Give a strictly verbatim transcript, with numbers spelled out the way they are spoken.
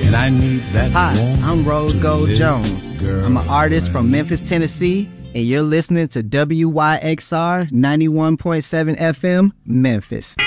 And I need that. Hi, I'm Rose Gold Jones. Girl, I'm an artist from Memphis, Tennessee, and you're listening to W Y X R ninety-one point seven F M, Memphis.